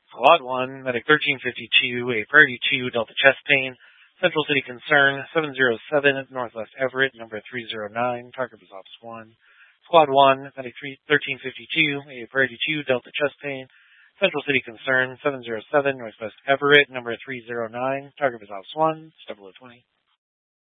Squad 1, Medic 1352, a Priority 2, Delta Chest Pain, Central City Concern, 707, Northwest Everett, number 309, target was Ops 1. Squad 1, Medic 1352, a Priority 2, Delta Chest Pain, Central City Concern, 707, Northwest Everett, number 309, target was Ops 1, 0020.